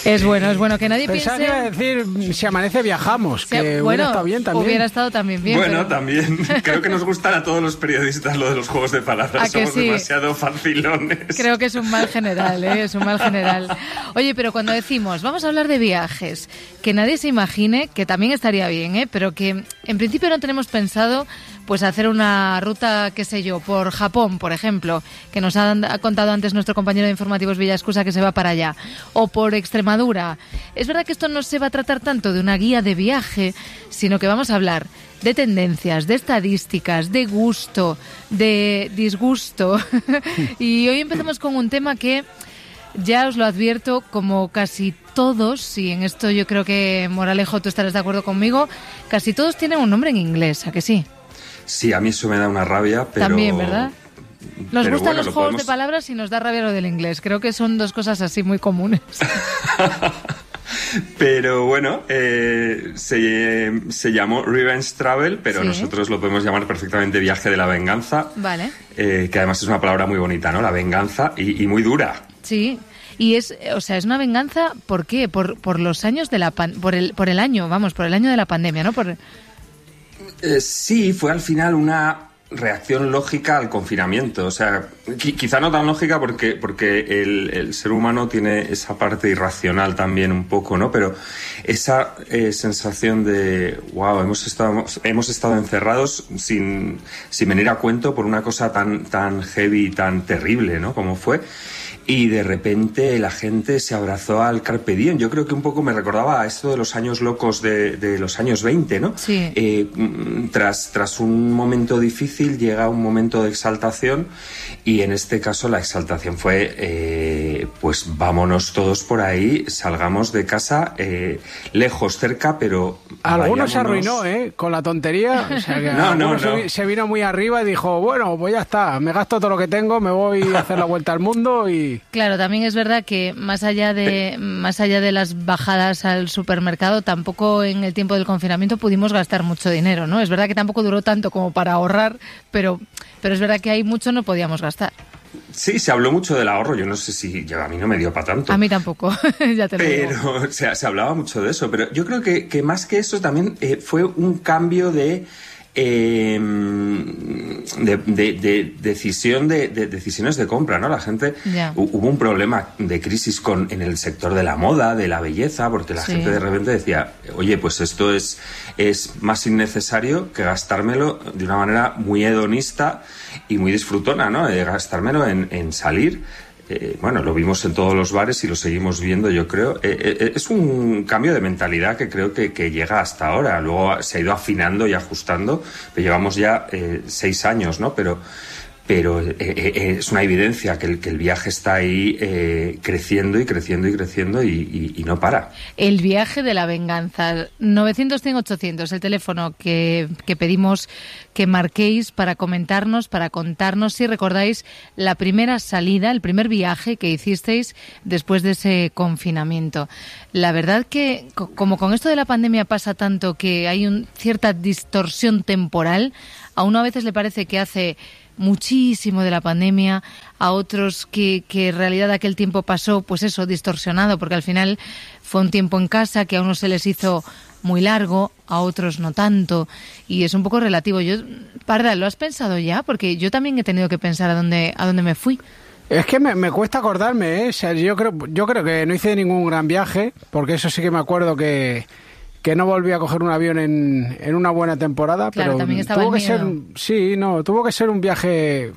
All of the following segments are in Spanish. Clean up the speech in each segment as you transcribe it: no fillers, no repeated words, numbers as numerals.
Es bueno que nadie Pensaba piense... que iba a decir, si amanece viajamos, que hubiera estado bien también. Hubiera estado también bien. Bueno, pero... también. Creo que nos gustan a todos los periodistas lo de los juegos de palabras. Somos demasiado facilones. Creo que es un mal general, es un mal general. Oye, pero cuando decimos, vamos a hablar de viajes, que nadie se imagine, que también estaría bien, pero que en principio no tenemos pensado pues hacer una ruta, qué sé yo, por Japón, por ejemplo, que nos ha contado antes nuestro compañero de informativos Villascusa que se va para allá, o por Extremadura. Es verdad que esto no se va a tratar tanto de una guía de viaje, sino que vamos a hablar de tendencias, de estadísticas, de gusto, de disgusto. Y hoy empezamos con un tema que, ya os lo advierto, como casi todos, y en esto yo creo que, Moralejo, tú estarás de acuerdo conmigo, casi todos tienen un nombre en inglés, ¿a que sí? Sí, a mí eso me da una rabia, pero... También, ¿verdad? Nos pero gustan bueno, los juegos de palabras y nos da rabia lo del inglés. Creo que son dos cosas así muy comunes. Pero bueno, se llamó Revenge Travel, pero nosotros lo podemos llamar perfectamente Viaje de la Venganza. Vale. Que además es una palabra muy bonita, ¿no? La venganza y muy dura. Sí. Y es una venganza, ¿por qué? Por los años de por el año de la pandemia, ¿no? Sí, fue al final una reacción lógica al confinamiento. O sea, quizá no tan lógica porque el ser humano tiene esa parte irracional también un poco, ¿no? Pero esa sensación de, wow, hemos estado encerrados sin venir a cuento por una cosa tan heavy y tan terrible, ¿no? Como fue. Y de repente la gente se abrazó al Carpe Diem. Yo creo que un poco me recordaba a esto de los años locos de los años 20, ¿no? Sí. Tras un momento difícil llega un momento de exaltación y en este caso la exaltación fue, pues vámonos todos por ahí, salgamos de casa, lejos, cerca, pero... Algunos se arruinó, con la tontería. O sea, que no. Se vino muy arriba y dijo, bueno, pues ya está, me gasto todo lo que tengo, me voy a hacer la vuelta al mundo y... Claro, también es verdad que más allá de las bajadas al supermercado, tampoco en el tiempo del confinamiento pudimos gastar mucho dinero, ¿no? Es verdad que tampoco duró tanto como para ahorrar, pero es verdad que ahí mucho no podíamos gastar. Sí, se habló mucho del ahorro. Yo no sé si a mí no me dio para tanto. A mí tampoco, ya te lo digo. Pero se hablaba mucho de eso. Pero yo creo que más que eso también fue un cambio de decisiones de compra, ¿no? La gente... Hubo un problema de crisis en el sector de la moda, de la belleza, porque la gente de repente decía, oye, pues esto es más innecesario que gastármelo de una manera muy hedonista y muy disfrutona, ¿no? Gastármelo en salir. Bueno, lo vimos en todos los bares y lo seguimos viendo, yo creo. Es un cambio de mentalidad que creo que llega hasta ahora. Luego se ha ido afinando y ajustando, pero llevamos ya 6 años, ¿no? Pero es una evidencia que el viaje está ahí creciendo y creciendo y creciendo y no para. El viaje de la venganza. 900-100-800, el teléfono que pedimos que marquéis para comentarnos, para contarnos si recordáis la primera salida, el primer viaje que hicisteis después de ese confinamiento. La verdad que, como con esto de la pandemia pasa tanto que hay cierta distorsión temporal, a uno a veces le parece que hace muchísimo de la pandemia, a otros que en realidad aquel tiempo pasó, pues eso, distorsionado, porque al final fue un tiempo en casa que a unos se les hizo muy largo, a otros no tanto, y es un poco relativo. Parda, ¿lo has pensado ya? Porque yo también he tenido que pensar a dónde me fui. Es que me cuesta acordarme, O sea, yo creo que no hice ningún gran viaje, porque eso sí que me acuerdo que no volví a coger un avión en una buena temporada, claro, pero también estaba tuvo que ser un viaje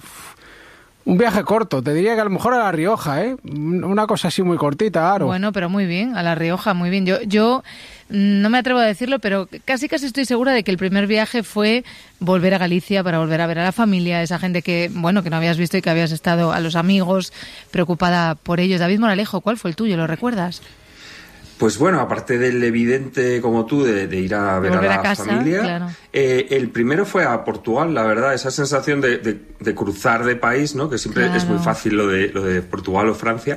corto. Te diría que a lo mejor a La Rioja, una cosa así muy cortita, Aro. Bueno, pero muy bien, a La Rioja, muy bien. Yo no me atrevo a decirlo, pero casi estoy segura de que el primer viaje fue volver a Galicia para volver a ver a la familia, esa gente que no habías visto y que habías estado, a los amigos, preocupada por ellos. David Moralejo, ¿cuál fue el tuyo? ¿Lo recuerdas? Pues bueno, aparte del evidente como tú de ir a ver a la casa, familia, claro. El primero fue a Portugal, la verdad, esa sensación de cruzar de país, ¿no? Que siempre es muy fácil lo de Portugal o Francia,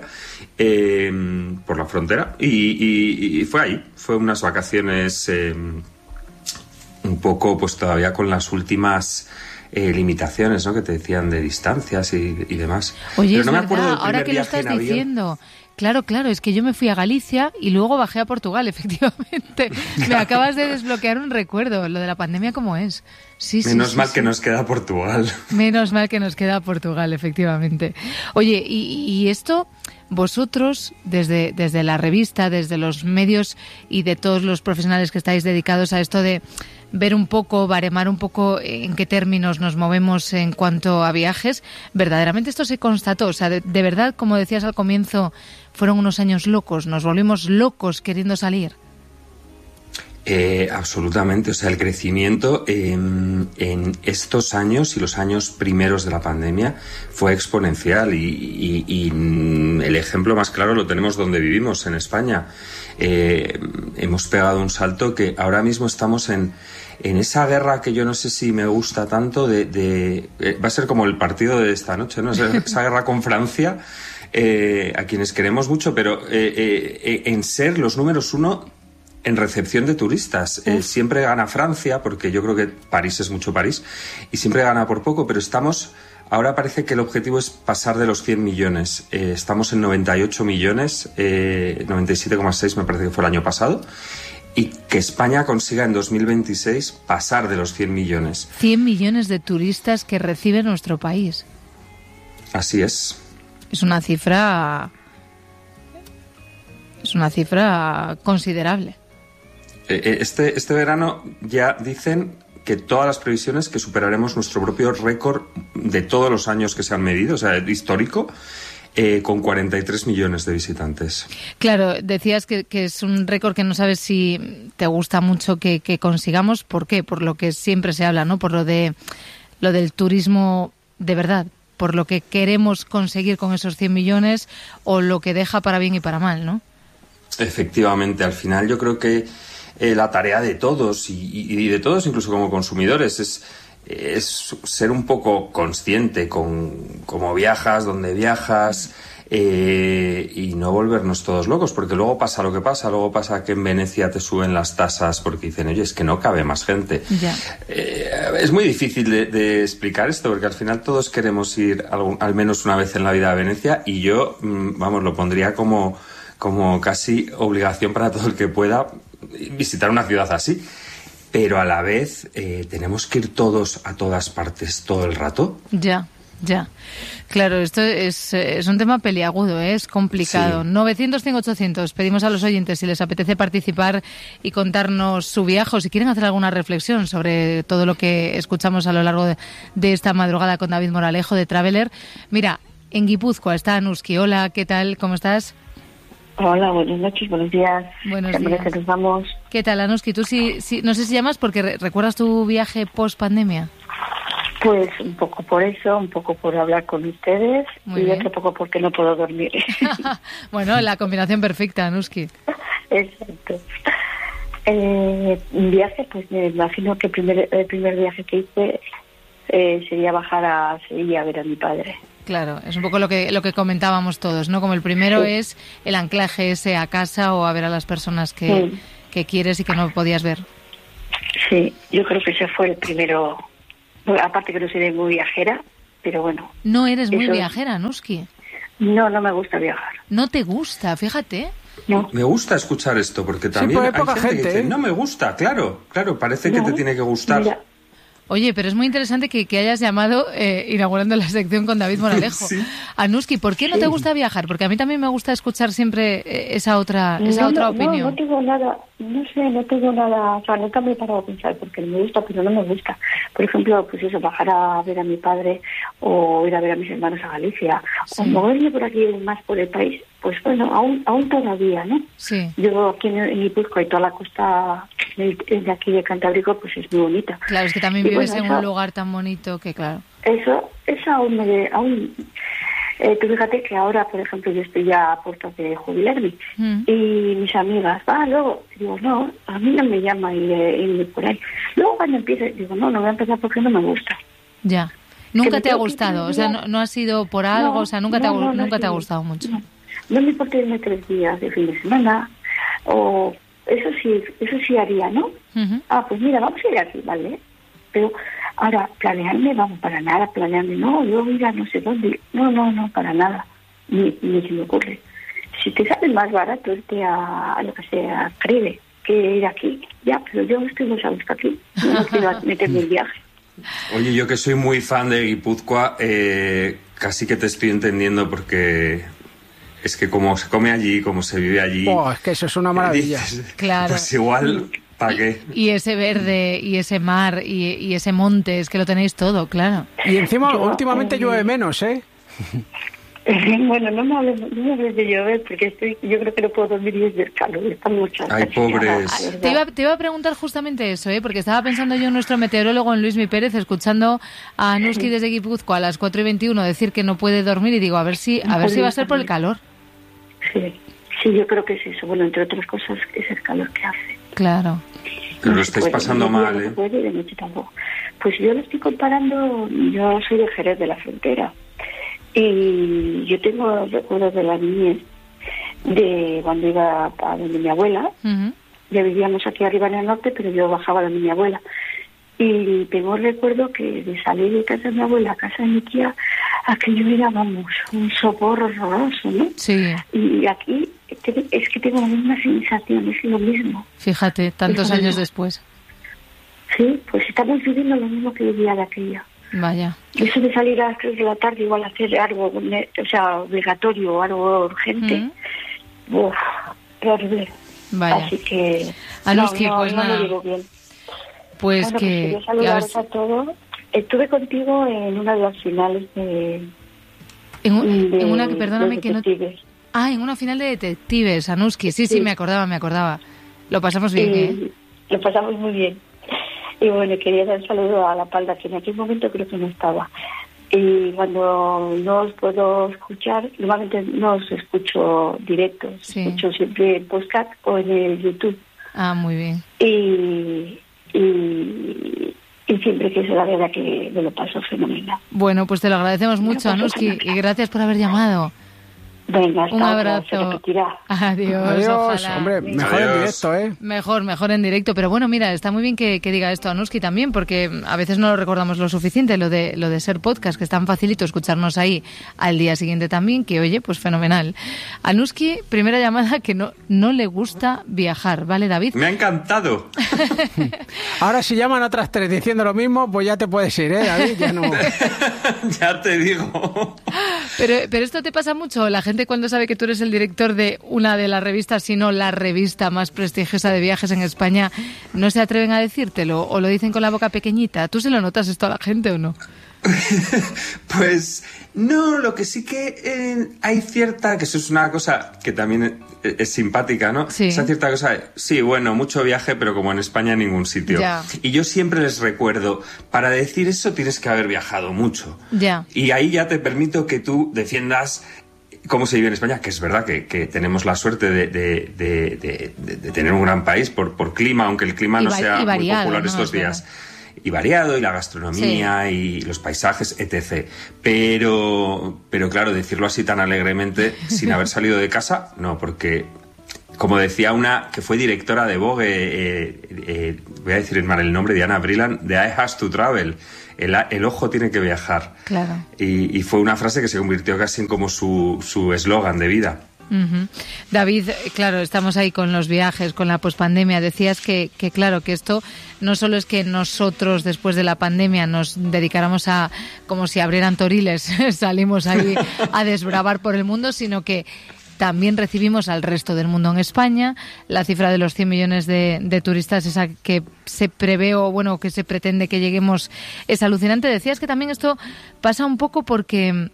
por la frontera, y fue ahí, fue unas vacaciones un poco pues todavía con las últimas limitaciones, ¿no? Que te decían de distancias y demás. Oye, pero no es me acuerdo verdad, del primer ahora que lo viaje estás en avión. diciendo, Claro, es que yo me fui a Galicia y luego bajé a Portugal, efectivamente. Me acabas de desbloquear un recuerdo, lo de la pandemia como es. Menos mal que nos queda Portugal. Menos mal que nos queda Portugal, efectivamente. Oye, y esto, vosotros, desde la revista, desde los medios y de todos los profesionales que estáis dedicados a esto de ver un poco, baremar un poco en qué términos nos movemos en cuanto a viajes, verdaderamente esto se constató. O sea, de verdad, como decías al comienzo, fueron unos años locos, nos volvimos locos queriendo salir. Absolutamente, o sea, el crecimiento en estos años y los años primeros de la pandemia fue exponencial y el ejemplo más claro lo tenemos donde vivimos, en España. Hemos pegado un salto que ahora mismo estamos en esa guerra que yo no sé si me gusta tanto va a ser como el partido de esta noche, ¿no? Esa guerra con Francia, a quienes queremos mucho, pero en ser los números uno en recepción de turistas. Siempre gana Francia, porque yo creo que París es mucho París, y siempre gana por poco, pero ahora parece que el objetivo es pasar de los 100 millones. Estamos en 98 millones, 97,6 me parece que fue el año pasado, y que España consiga en 2026 pasar de los 100 millones. 100 millones de turistas que recibe nuestro país. Así es. Es una cifra considerable. Este verano ya dicen que todas las previsiones que superaremos nuestro propio récord de todos los años que se han medido, o sea, histórico, con 43 millones de visitantes. Claro, decías que es un récord que no sabes si te gusta mucho que consigamos. ¿Por qué? Por lo que siempre se habla, ¿no? Por lo del turismo de verdad, por lo que queremos conseguir con esos 100 millones o lo que deja para bien y para mal, ¿no? Efectivamente, al final yo creo que la tarea de todos y de todos incluso como consumidores es ser un poco consciente con cómo viajas, dónde viajas, y no volvernos todos locos, porque luego pasa lo que pasa, luego pasa que en Venecia te suben las tasas porque dicen, oye, es que no cabe más gente. Ya. Es muy difícil de explicar esto, porque al final todos queremos ir al menos una vez en la vida a Venecia, y yo, lo pondría como casi obligación para todo el que pueda visitar una ciudad así, pero a la vez tenemos que ir todos a todas partes todo el rato. Ya. Claro, esto es un tema peliagudo, es complicado. Sí. 900-100-800, pedimos a los oyentes si les apetece participar y contarnos su viaje, o si quieren hacer alguna reflexión sobre todo lo que escuchamos a lo largo de esta madrugada con David Moralejo de Traveler. Mira, en Guipúzcoa está Anuski. Hola, ¿qué tal? ¿Cómo estás? Hola, buenas noches, buenos días. Buenos días. Que nos vamos. ¿Qué tal, Anuski? Tú sí, no sé si llamas porque recuerdas tu viaje post-pandemia. Pues un poco por eso, un poco por hablar con ustedes. Muy y bien. Otro poco porque no puedo dormir. Bueno, la combinación perfecta, Anuski. Exacto. Un viaje, pues me imagino que el primer viaje que hice sería bajar a Sevilla a ver a mi padre. Claro, es un poco lo que comentábamos todos, ¿no? Como el primero es el anclaje ese a casa o a ver a las personas que quieres y que no podías ver. Sí, yo creo que ese fue el primero. Aparte que no soy muy viajera, pero bueno. ¿No eres muy viajera, Anuski? No me gusta viajar. ¿No te gusta? Fíjate. No. Me gusta escuchar esto, porque también hay gente que dice, no me gusta, claro, parece que te tiene que gustar. Mira. Oye, pero es muy interesante que hayas llamado inaugurando la sección con David Moralejo. Sí. Anuski, ¿por qué no te gusta viajar? Porque a mí también me gusta escuchar siempre esa otra opinión. No tengo nada, o sea, nunca me he parado a pensar porque me gusta, pero no me gusta. Por ejemplo, pues eso, bajar a ver a mi padre o ir a ver a mis hermanos a Galicia, o moverme por aquí más por el país, pues bueno, aún todavía, ¿no? Sí. Yo aquí en Guipúzcoa y toda la costa de aquí de Cantábrico, pues es muy bonita. Claro, es que también vives en un lugar tan bonito que, claro. Eso aún tú fíjate que ahora, por ejemplo, yo estoy ya a puertas de jubilarme y mis amigas, luego, digo, no, a mí no me llama ir por ahí. Luego cuando empiece, digo, no voy a empezar porque no me gusta. Ya. ¿Nunca te ha gustado? O sea, no ha sido por algo, o sea, nunca te ha gustado mucho. No me importa irme 3 días de fin de semana, o eso sí haría, ¿no? Pues mira, vamos a ir aquí, ¿vale? Pero ahora, planearme, vamos, para nada, no, yo voy a no sé dónde, no, para nada, ni se me ocurre. si te sale más barato irte a lo que sea, Caribe, que ir aquí, ya, pero yo estoy muy a gusto aquí, no quiero meterme en viaje. Oye, yo que soy muy fan de Guipúzcoa, casi que te estoy entendiendo, porque es que como se come allí, como se vive allí... Es que eso es una maravilla. Claro. Pues igual, ¿para qué? Y ese verde, y ese mar, y ese monte, es que lo tenéis todo, claro. Y encima, últimamente llueve menos, ¿eh? Bueno, no me hables de llover, porque yo creo que no puedo dormir y es del calor, está mucho. Ay, pobres. Te iba a preguntar justamente eso, porque estaba pensando yo en nuestro meteorólogo, en Luismi Pérez, escuchando a Anuski desde Guipúzcoa a las 4:21 decir que no puede dormir, y digo, a ver si va a ser por el calor. Sí, yo creo que es eso. Bueno, entre otras cosas, es el calor que hace. Claro. Pero lo estáis pasando mal, ¿eh? No puede, de noche tampoco. Pues yo lo estoy comparando, yo soy de Jerez de la Frontera. Y yo tengo recuerdos de la niñez, de cuando iba a donde mi abuela. Ya vivíamos aquí arriba en el norte, pero yo bajaba donde mi abuela. Y tengo recuerdo que de salir de casa de mi abuela a casa de mi tía, aquello era, vamos, un sopor horroroso, ¿no? Sí. Y aquí es que tengo la misma sensación, es lo mismo. Fíjate, tantos años después. Sí, pues estamos viviendo lo mismo que vivía de aquella. Vaya. Eso de salir a las 3 de la tarde, igual hacer algo, o sea, obligatorio, algo urgente, horrible. Vaya. Así que Anuski, pues no nada. lo digo bien. Pues bueno, que... quería saludaros a todos. Estuve contigo en una de las finales en una que, perdóname, que no... en una final de detectives, Anuski. Sí, me acordaba. Lo pasamos bien, ¿eh? Lo pasamos muy bien. Y bueno, quería dar un saludo a La Palda, que en aquel momento creo que no estaba. Y cuando no os puedo escuchar, normalmente no os escucho directo, escucho siempre en podcast o en el YouTube. Ah, muy bien. Y siempre que es la verdad que me lo paso fenomenal. Bueno, pues te lo agradecemos mucho, Anuski, y gracias por haber llamado. Venga, un abrazo. Adiós, ojalá. Hombre, mejor en directo, ¿eh? Mejor en directo. Pero bueno, mira, está muy bien que diga esto Anuski también, porque a veces no lo recordamos lo suficiente, lo de ser podcast, que es tan facilito escucharnos ahí al día siguiente también, que oye, pues fenomenal. Anuski, primera llamada, que no le gusta viajar, ¿vale, David? Me ha encantado. Ahora si llaman otras 3 diciendo lo mismo, pues ya te puedes ir, ¿eh, David? Ya no... Ya te digo. Pero esto te pasa mucho, la gente cuando sabe que tú eres el director de una de las revistas, si no la revista más prestigiosa de viajes en España, ¿no se atreven a decírtelo o lo dicen con la boca pequeñita? ¿Tú se lo notas esto a la gente o no? Pues no, lo que sí que hay cierta, que eso es una cosa que también es simpática, ¿no? Sí. Esa cierta cosa, sí, bueno, mucho viaje, pero como en España en ningún sitio. Ya. Y yo siempre les recuerdo, para decir eso tienes que haber viajado mucho. Ya. Y ahí ya te permito que tú defiendas cómo se vive en España, que es verdad que tenemos la suerte de tener un gran país por clima, aunque el clima no sea muy popular estos días. Y variado, y la gastronomía, y los paisajes, etc. Pero claro, decirlo así tan alegremente, sin haber salido de casa, no, porque, como decía una que fue directora de Vogue, voy a decir mal el nombre, Diana Vreeland, The Eye Has to Travel. El ojo tiene que viajar. Claro. Y fue una frase que se convirtió casi en como su eslogan de vida. Uh-huh. David, claro, estamos ahí con los viajes, con la pospandemia. Decías que claro, que esto no solo es que nosotros después de la pandemia nos dedicáramos a, como si abrieran toriles, salimos ahí a desbravar por el mundo, sino que también recibimos al resto del mundo en España. La cifra de los 100 millones de turistas, esa que se prevé o bueno, que se pretende que lleguemos, es alucinante. Decías que también esto pasa un poco porque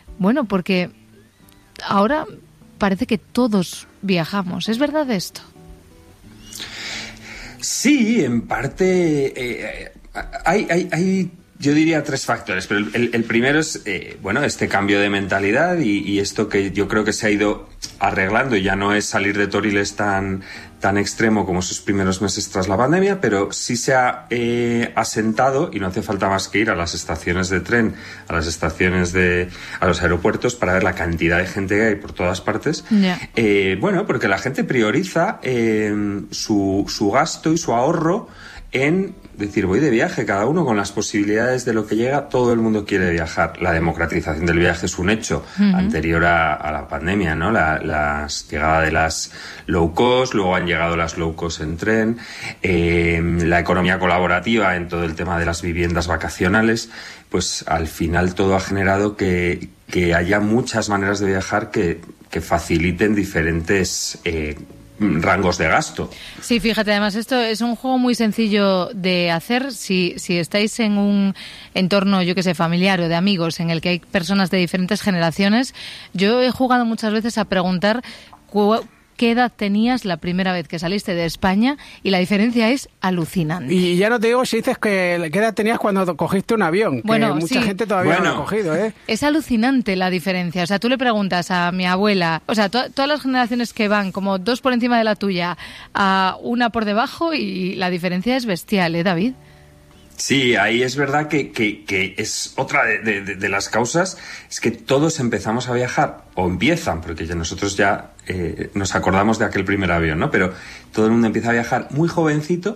ahora parece que todos viajamos. ¿Es verdad esto? Sí, en parte hay yo diría 3 factores, pero el primero es este cambio de mentalidad y esto que yo creo que se ha ido arreglando, y ya no es salir de toriles tan extremo como esos primeros meses tras la pandemia, pero sí se ha asentado, y no hace falta más que ir a las estaciones de tren, a las estaciones a los aeropuertos para ver la cantidad de gente que hay por todas partes. Yeah. Porque la gente prioriza su gasto y su ahorro en decir, voy de viaje, cada uno con las posibilidades de lo que llega, todo el mundo quiere viajar. La democratización del viaje es un hecho anterior a la pandemia, ¿no? La llegada de las low cost, luego han llegado las low cost en tren, la economía colaborativa en todo el tema de las viviendas vacacionales, pues al final todo ha generado que haya muchas maneras de viajar que faciliten diferentes rangos de gasto. Sí, fíjate, además esto es un juego muy sencillo de hacer si estáis en un entorno, yo que sé, familiar o de amigos en el que hay personas de diferentes generaciones. Yo he jugado muchas veces a preguntar qué edad tenías la primera vez que saliste de España y la diferencia es alucinante. Y ya no te digo si dices qué edad tenías cuando cogiste un avión, bueno, que mucha gente todavía no lo ha cogido, ¿eh? Es alucinante la diferencia. O sea, tú le preguntas a mi abuela, o sea, todas las generaciones que van como 2 por encima de la tuya a una por debajo y la diferencia es bestial, ¿eh, David? Sí, ahí es verdad que es otra de las causas, es que todos empezamos a viajar, o empiezan, porque nosotros ya nos acordamos de aquel primer avión, ¿no? Pero todo el mundo empieza a viajar muy jovencito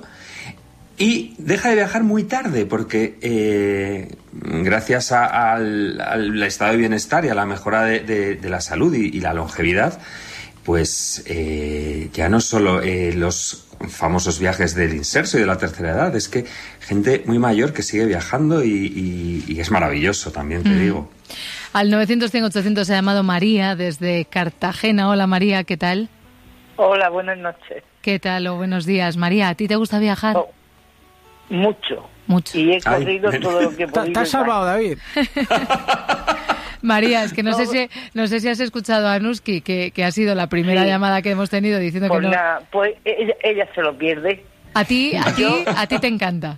y deja de viajar muy tarde, porque gracias al estado de bienestar y a la mejora de la salud y la longevidad, pues ya no solo los famosos viajes del inserso y de la tercera edad, es que gente muy mayor que sigue viajando y es maravilloso también, te digo. Al 900-100-800 se ha llamado María desde Cartagena. Hola María, ¿qué tal? Hola, buenas noches. ¿Qué tal o buenos días? María, ¿a ti te gusta viajar? Oh, mucho. Y he corrido todo lo que he podido. ¿Te has salvado, David? María, es que no sé si has escuchado a Anuski, que ha sido la primera llamada que hemos tenido diciendo pues que no. Pues ella se lo pierde. A ti te encanta.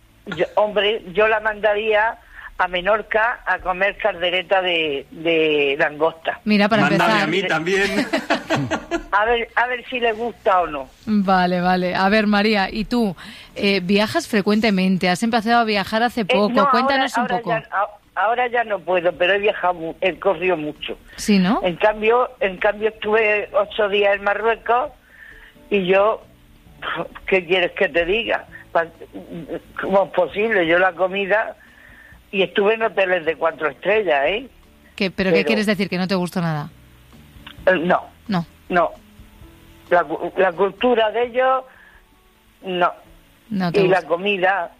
Yo la mandaría a Menorca a comer caldereta de langosta. Mira, para Mándame empezar. a mí también. A ver si le gusta o no. Vale. A ver, María, ¿y tú viajas frecuentemente? ¿Has empezado a viajar hace poco? No, Cuéntanos un poco. Ahora ya no puedo, pero he corrido mucho. Sí, ¿no? En cambio estuve 8 días en Marruecos y yo, ¿qué quieres que te diga? ¿Cómo es posible? Yo la comida, y estuve en hoteles de 4 estrellas, ¿eh? ¿Pero qué quieres decir? ¿Que no te gustó nada? No. La cultura de ellos, no. Y la comida,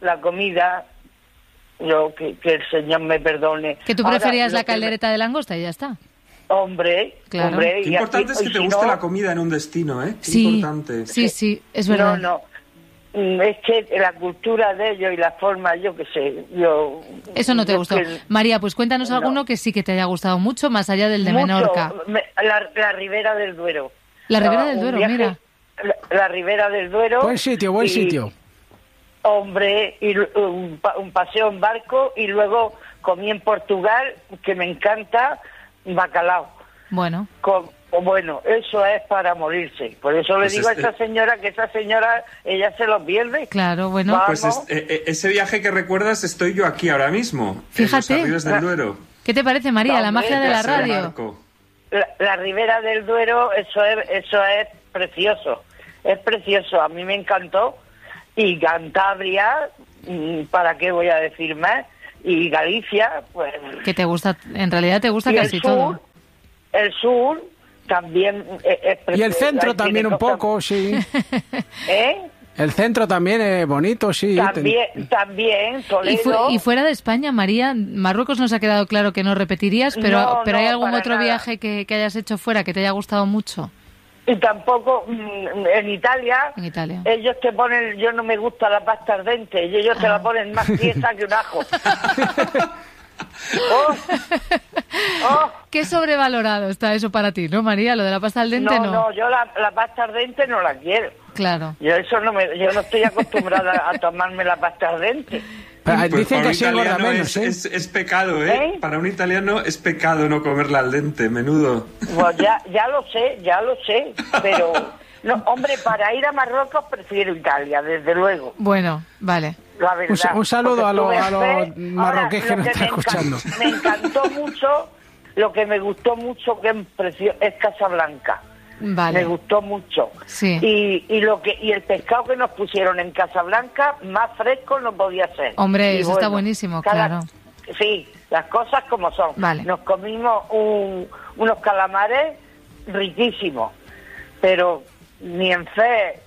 yo que el Señor me perdone. Que tú preferías la caldereta de langosta y ya está. Hombre. Qué importante es que te guste la comida en un destino, ¿eh? Qué importante. Sí, es verdad. No. Es que la cultura de ellos y la forma, yo qué sé, Eso no te gustó. María, pues cuéntanos alguno que sí que te haya gustado mucho, más allá del de Menorca. La Ribera del Duero. La Ribera del Duero, mira. La Ribera del Duero. Buen sitio. Hombre, y un paseo en barco, y luego comí en Portugal, que me encanta, bacalao. Bueno. Bueno, eso es para morirse. Por eso le digo a esa señora que ella se lo pierde. Claro, bueno. Vamos. Pues ese viaje que recuerdas estoy yo aquí ahora mismo. Fíjate. En los Arribes del Duero. ¿Qué te parece, María, la magia de la radio? La Ribera del Duero, eso es precioso. Es precioso, a mí me encantó. Y Cantabria, ¿para qué voy a decir más? Y Galicia, pues... Que te gusta, en realidad te gusta casi todo. El sur también es precioso. Y el centro también un poco, sí. El centro también es bonito, sí. También, Toledo. Y fuera de España, María, Marruecos nos ha quedado claro que no repetirías, pero ¿hay algún otro viaje que hayas hecho fuera que te haya gustado mucho? Y tampoco en Italia, ellos te ponen, yo no me gusta la pasta ardente, y ellos te la ponen más tiesa que un ajo. Qué sobrevalorado está eso para ti, ¿no, María? Lo de la pasta al dente, ¿no? No, yo la pasta al dente no la quiero. Claro. Yo no estoy acostumbrada a tomarme la pasta al dente. Pues dicen que sí engorda menos, es pecado, ¿eh? Para un italiano es pecado no comerla al dente, menudo. Pues ya lo sé, pero... No, hombre, para ir a Marruecos prefiero Italia, desde luego. Bueno, vale. La verdad, un saludo a los marroquíes que nos están escuchando. Me encantó mucho, lo que me gustó mucho, que es Casablanca. Vale. Me gustó mucho. Sí. Y el pescado que nos pusieron en Casablanca, más fresco no podía ser. Hombre, y eso está buenísimo, claro. Sí, las cosas como son. Vale. Nos comimos unos calamares riquísimos, pero ni en fe,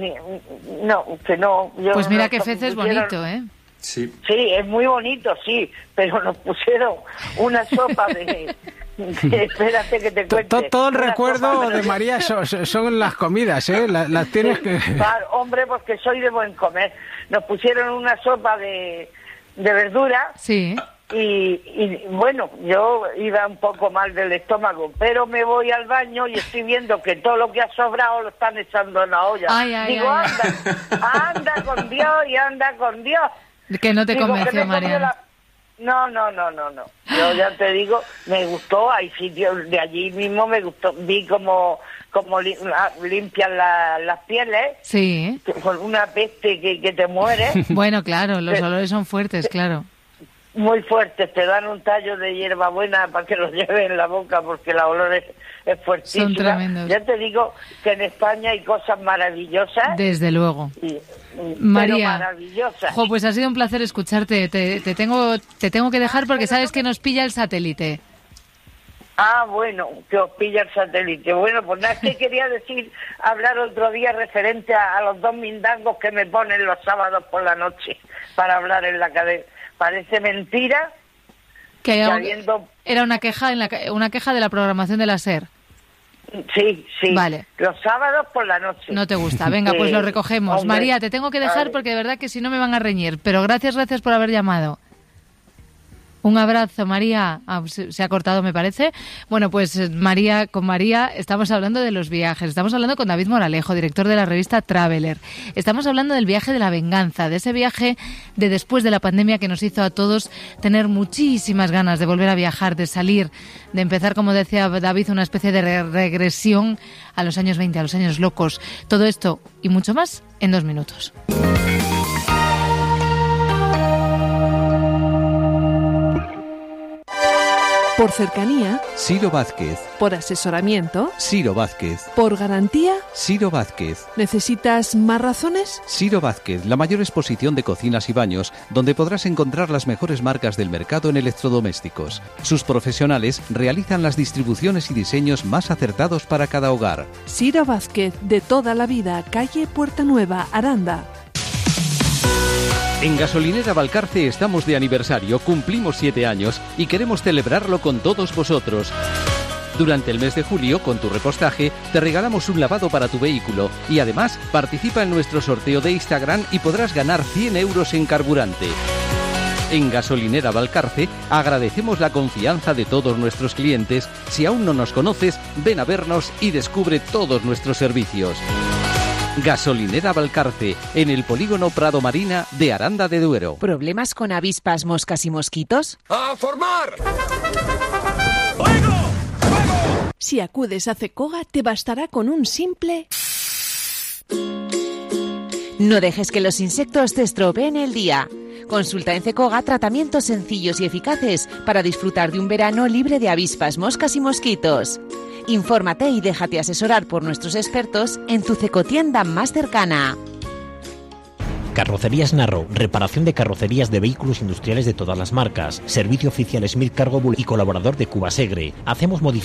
que no. Pues mira que Fez es bonito, ¿eh? Sí. Sí, es muy bonito, sí, pero nos pusieron una sopa de espérate que te cuente. Todo el recuerdo de María son las comidas, ¿eh? Las tienes que... Claro, hombre, porque soy de buen comer. Nos pusieron una sopa de verdura. Sí. Y bueno, yo iba un poco mal del estómago, pero me voy al baño y estoy viendo que todo lo que ha sobrado lo están echando en la olla. Digo, anda con Dios y anda con Dios. Que no te convenció, María. No. Yo ya te digo, me gustó, hay sitios de allí mismo, me gustó, vi como limpian las pieles. Sí. Con una peste que te muere. Bueno, claro, los olores son fuertes, claro. Muy fuertes, te dan un tallo de hierbabuena para que lo lleves en la boca porque la olor es fuertísima. Son tremendos. Ya te digo que en España hay cosas maravillosas. Desde luego. María, maravillosas. Pues ha sido un placer escucharte. Te tengo que dejar porque sabes que nos pilla el satélite. Bueno, que os pilla el satélite. Bueno, pues nada, es que quería hablar otro día referente a los 2 mindangos que me ponen los sábados por la noche para hablar en la cadena. Parece mentira que era una queja de la programación de la SER. Sí. Vale. Los sábados por la noche. No te gusta. Venga, pues lo recogemos. Hombre, María, te tengo que dejar porque de verdad que si no me van a reñir. Pero gracias por haber llamado. Un abrazo, María. Se ha cortado, me parece. Bueno, pues con María estamos hablando de los viajes. Estamos hablando con David Moralejo, director de la revista Traveler. Estamos hablando del viaje de la venganza, de ese viaje de después de la pandemia que nos hizo a todos tener muchísimas ganas de volver a viajar, de salir, de empezar, como decía David, una especie de regresión a los años 20, a los años locos. Todo esto y mucho más en 2 minutos. Por cercanía, Ciro Vázquez. Por asesoramiento, Ciro Vázquez. Por garantía, Ciro Vázquez. ¿Necesitas más razones? Ciro Vázquez, la mayor exposición de cocinas y baños, donde podrás encontrar las mejores marcas del mercado en electrodomésticos. Sus profesionales realizan las distribuciones y diseños más acertados para cada hogar. Ciro Vázquez, de toda la vida, calle Puerta Nueva, Aranda. En Gasolinera Valcarce estamos de aniversario, cumplimos 7 años y queremos celebrarlo con todos vosotros. Durante el mes de julio, con tu repostaje, te regalamos un lavado para tu vehículo y además participa en nuestro sorteo de Instagram y podrás ganar 100 euros en carburante. En Gasolinera Valcarce agradecemos la confianza de todos nuestros clientes. Si aún no nos conoces, ven a vernos y descubre todos nuestros servicios. Gasolinera Valcarce, en el polígono Prado Marina de Aranda de Duero. ¿Problemas con avispas, moscas y mosquitos? ¡A formar! ¡Fuego! ¡Fuego! Si acudes a Cecoga, te bastará con un simple... No dejes que los insectos te estropeen el día. Consulta en Cecoga tratamientos sencillos y eficaces para disfrutar de un verano libre de avispas, moscas y mosquitos. Infórmate y déjate asesorar por nuestros expertos en tu Cecotienda más cercana. Carrocerías Narro, reparación de carrocerías de vehículos industriales de todas las marcas. Servicio oficial Smith Cargo Bull y colaborador de Cubasegre. Hacemos modificaciones